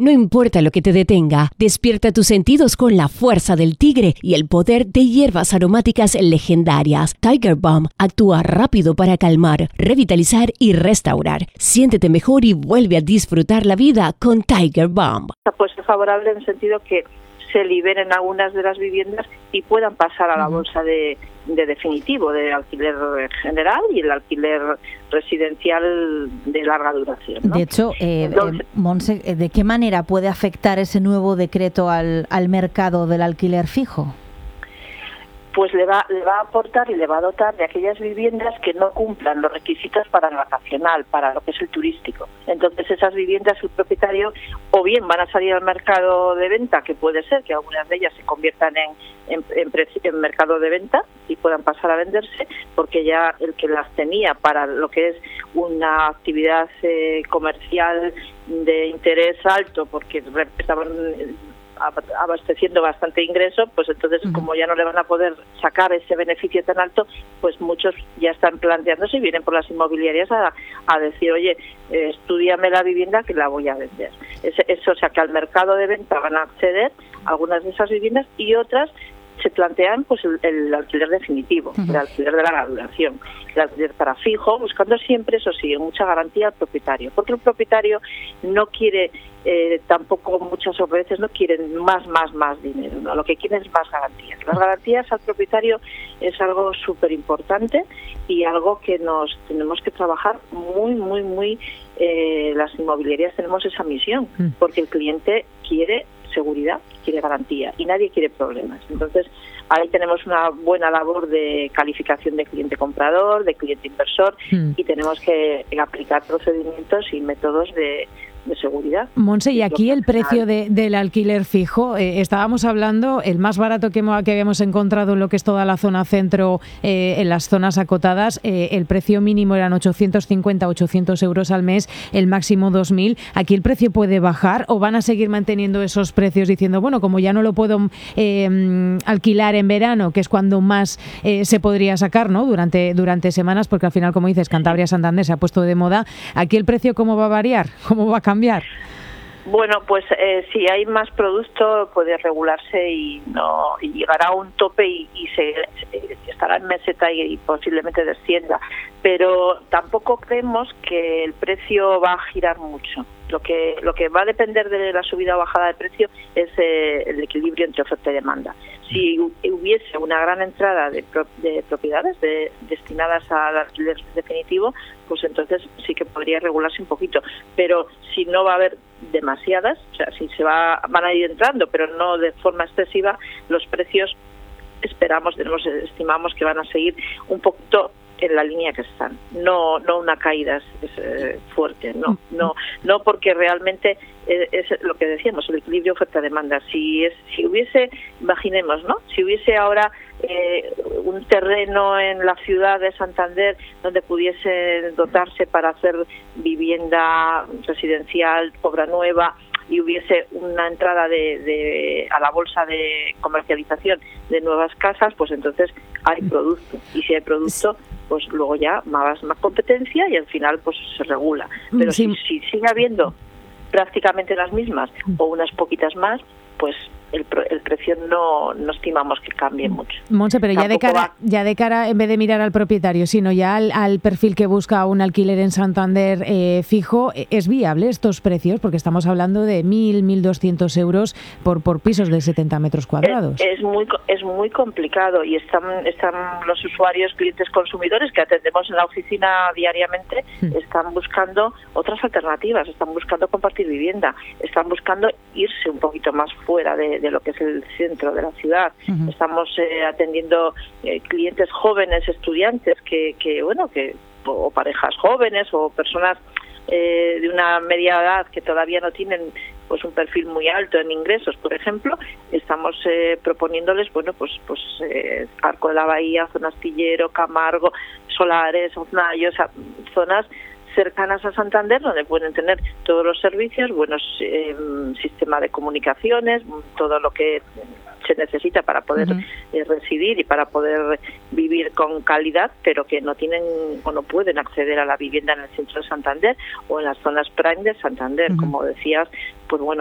No importa lo que te detenga, despierta tus sentidos con la fuerza del tigre y el poder de hierbas aromáticas legendarias. Tiger Balm actúa rápido para calmar, revitalizar y restaurar. Siéntete mejor y vuelve a disfrutar la vida con Tiger Balm. Pues es favorable en el sentido que se liberen algunas de las viviendas y puedan pasar a la bolsa de definitivo, de alquiler general y el alquiler residencial de larga duración, ¿no? De hecho, Montse, ¿de qué manera puede afectar ese nuevo decreto al mercado del alquiler fijo? Pues le va a aportar y le va a dotar de aquellas viviendas que no cumplan los requisitos para el vacacional, para lo que es el turístico. Entonces esas viviendas, el propietario, o bien van a salir al mercado de venta, que puede ser que algunas de ellas se conviertan en mercado de venta y puedan pasar a venderse, porque ya el que las tenía para lo que es una actividad comercial de interés alto, porque estaban abasteciendo bastante ingreso, pues entonces como ya no le van a poder sacar ese beneficio tan alto, pues muchos ya están planteándose y vienen por las inmobiliarias a decir, oye, estúdiame la vivienda que la voy a vender. Eso, o sea, que al mercado de venta van a acceder algunas de esas viviendas y otras se plantean pues el alquiler definitivo, el alquiler de larga duración, el alquiler para fijo, buscando siempre, eso sí, mucha garantía al propietario, porque el propietario no quiere tampoco muchas veces no quieren más dinero, ¿no? Lo que quieren es más garantías. Las garantías al propietario es algo súper importante y algo que nos tenemos que trabajar muy las inmobiliarias tenemos esa misión, porque el cliente quiere seguridad, quiere garantía y nadie quiere problemas. Entonces, ahí tenemos una buena labor de calificación de cliente comprador, de cliente inversor y tenemos que aplicar procedimientos y métodos de seguridad. Montse, y aquí el precio del alquiler fijo, estábamos hablando, el más barato que habíamos encontrado en lo que es toda la zona centro, en las zonas acotadas, el precio mínimo eran 850, 800 euros al mes, el máximo 2.000. ¿Aquí el precio puede bajar o van a seguir manteniendo esos precios diciendo, bueno, como ya no lo puedo alquilar en verano, que es cuando más se podría sacar, ¿no? Durante semanas, porque al final, como dices, Cantabria, Santander se ha puesto de moda. ¿Aquí el precio cómo va a variar? ¿Cómo va a cambiar? Bueno, pues si hay más producto puede regularse y llegará a un tope y se estará en meseta y posiblemente descienda, pero tampoco creemos que el precio va a girar mucho. Lo que va a depender de la subida o bajada de precio es el equilibrio entre oferta y demanda. Si hubiese una gran entrada de propiedades destinadas al alquiler definitivo, pues entonces sí que podría regularse un poquito. Pero si no va a haber demasiadas, o sea, si van a ir entrando, pero no de forma excesiva, los precios estimamos que van a seguir un poquito en la línea que están, no una caída fuerte, no porque realmente es lo que decíamos, el equilibrio oferta-demanda. Si hubiese, imaginemos, ¿no? Si hubiese ahora un terreno en la ciudad de Santander donde pudiese dotarse para hacer vivienda residencial, obra nueva, y hubiese una entrada a la bolsa de comercialización de nuevas casas, pues entonces hay producto. Y si hay producto, pues luego ya más competencia y al final pues se regula. Pero si sigue habiendo prácticamente las mismas o unas poquitas más, pues el precio no estimamos que cambie mucho. Montse, pero ya de cara, en vez de mirar al propietario, sino ya al perfil que busca un alquiler en Santander fijo, ¿es viable estos precios? Porque estamos hablando de 1.200 euros por pisos de 70 metros cuadrados. Es muy complicado y están los usuarios, clientes consumidores que atendemos en la oficina diariamente, están buscando otras alternativas, están buscando compartir vivienda, están buscando irse un poquito más fuera de lo que es el centro de la ciudad. Estamos atendiendo clientes jóvenes, estudiantes o parejas jóvenes o personas de una media edad que todavía no tienen pues un perfil muy alto en ingresos, por ejemplo. Estamos proponiéndoles Arco de la Bahía, zona Astillero, Camargo, Solares, Oznayo, zonas cercanas a Santander, donde pueden tener todos los servicios, buenos sistemas de comunicaciones, todo lo que se necesita para poder residir y para poder vivir con calidad, pero que no tienen o no pueden acceder a la vivienda en el centro de Santander o en las zonas prime de Santander. Como decías, pues bueno,